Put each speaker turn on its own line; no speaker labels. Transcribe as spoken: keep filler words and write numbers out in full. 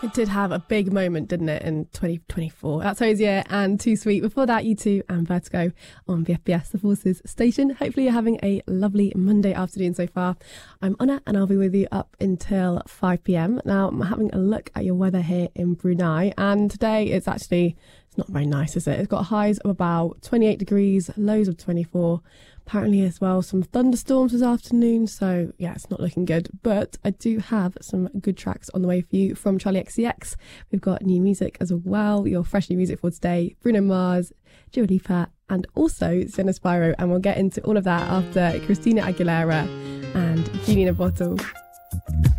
It did have a big moment, didn't it, in twenty twenty-four. That's Hozier and Too Sweet. Before that, U two and Vertigo on V F B S, the Forces station. Hopefully you're having a lovely Monday afternoon so far. I'm Anna and I'll be with you up until five p.m. Now, I'm having a look at your weather here in Brunei, and today it's actually, it's not very nice, is it? It's got highs of about twenty-eight degrees, lows of twenty-four. Apparently as well some thunderstorms this afternoon, so yeah, it's not looking good. But I do have some good tracks on the way for you from Charlie X C X. We've got new music as well, your fresh new music for today, Bruno Mars, Dua Lipa, and also Sienna Spyro, and we'll get into all of that after Christina Aguilera and Genie in a Bottle.